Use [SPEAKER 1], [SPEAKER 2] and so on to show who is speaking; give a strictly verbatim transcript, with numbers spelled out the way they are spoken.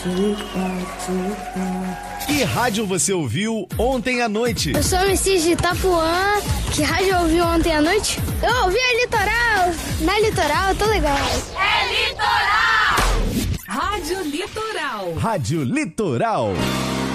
[SPEAKER 1] Que rádio você ouviu ontem à noite?
[SPEAKER 2] Eu sou o M C de Itapuã. Que rádio eu ouvi ontem à noite? Eu ouvi a Litoral. Na Litoral, tô legal.
[SPEAKER 3] É Litoral! Rádio Litoral.
[SPEAKER 1] Rádio Litoral.